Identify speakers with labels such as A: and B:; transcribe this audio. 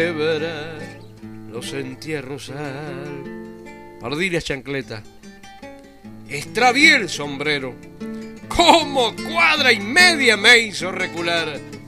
A: Los entierros perdí la chancleta, extravié el sombrero, como cuadra y media me hizo recular.